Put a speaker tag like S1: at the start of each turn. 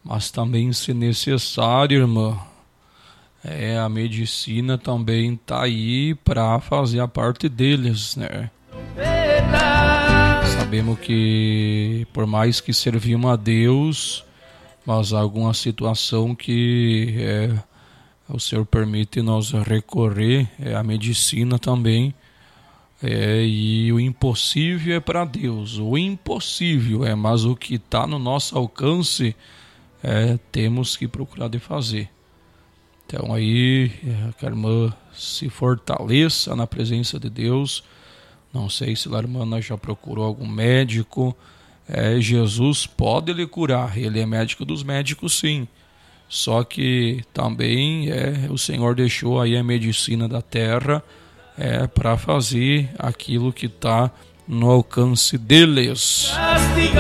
S1: Mas também, se necessário, irmã, a medicina também está aí para fazer a parte deles, né? Sabemos que, por mais que servimos a Deus, mas alguma situação que o Senhor permite nós recorrer à medicina também. E o impossível é para Deus, o impossível mas o que está no nosso alcance temos que procurar de fazer. Então aí que a irmã se fortaleça na presença de Deus. Não sei se a irmã já procurou algum médico. Jesus pode lhe curar, ele é médico dos médicos, sim. Só que também o Senhor deixou aí a medicina da terra para fazer aquilo que está no alcance deles.